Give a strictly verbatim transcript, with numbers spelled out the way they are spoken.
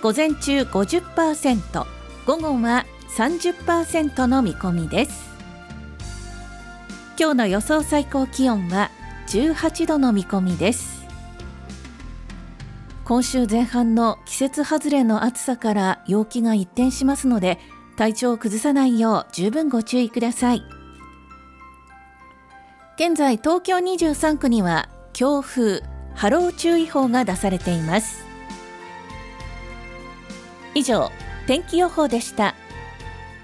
午前中 ごじゅっパーセント、午後は さんじゅっパーセント の見込みです。今日の予想最高気温はじゅうはちどの見込みです。今週前半の季節外れの暑さから陽気が一転しますので、体調を崩さないよう十分ご注意ください。現在東京にじゅうさんくには強風・波浪注意報が出されています。以上、天気予報でした。